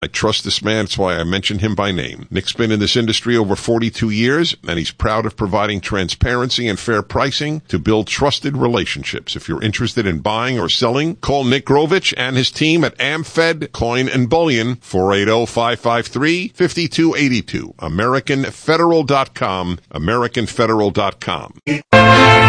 I trust this man. That's why I mentioned him by name. Nick's been in this industry over 42 years, and he's proud of providing transparency and fair pricing to build trusted relationships. If you're interested in buying or selling, call Nick Grovich and his team at AmFed Coin and Bullion, 480-553-5282. AmericanFederal.com, AmericanFederal.com.